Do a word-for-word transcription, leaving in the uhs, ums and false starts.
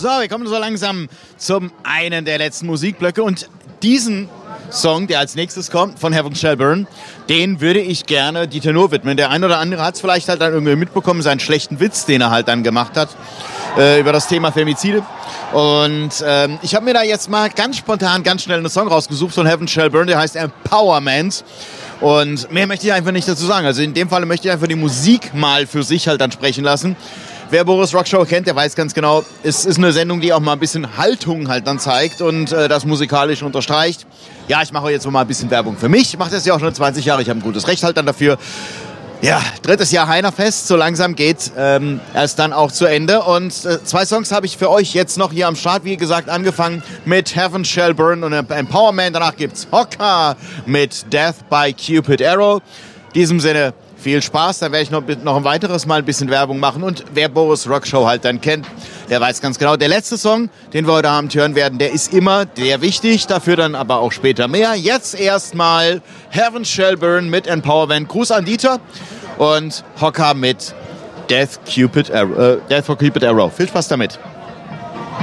So, wir kommen so langsam zum einen der letzten Musikblöcke und diesen Song, der als nächstes kommt, von Heaven Shall Burn, den würde ich gerne Dieter Nuhr widmen. Der ein oder andere hat es vielleicht halt dann irgendwie mitbekommen, seinen schlechten Witz, den er halt dann gemacht hat, äh, über das Thema Femizide. Und ähm, ich habe mir da jetzt mal ganz spontan, ganz schnell einen Song rausgesucht von Heaven Shall Burn, der heißt Empowerment. Und mehr möchte ich einfach nicht dazu sagen. Also in dem Fall möchte ich einfach die Musik mal für sich halt dann sprechen lassen. Wer Boris Rock Show kennt, der weiß ganz genau, es ist eine Sendung, die auch mal ein bisschen Haltung halt dann zeigt und äh, das musikalisch unterstreicht. Ja, ich mache jetzt mal ein bisschen Werbung für mich. Ich mache das ja auch schon zwanzig Jahre. Ich habe ein gutes Recht halt dann dafür. Ja, drittes Jahr Heinerfest. So langsam geht ähm, erst dann auch zu Ende. Und äh, zwei Songs habe ich für euch jetzt noch hier am Start. Wie gesagt, angefangen mit Heaven Shall Burn und Empowerment. Danach gibt's Hocker mit Death by Cupid Arrow. In diesem Sinne, viel Spaß, da werde ich noch, noch ein weiteres Mal ein bisschen Werbung machen. Und wer Boris Rock Show halt dann kennt, der weiß ganz genau, der letzte Song, den wir heute Abend hören werden, der ist immer sehr wichtig, dafür dann aber auch später mehr. Jetzt erstmal Heaven Shall Burn mit Empowerment. Gruß an Dieter und Hocker mit Death Cupid Arrow, äh, Death for Cupid Arrow. Viel Spaß damit.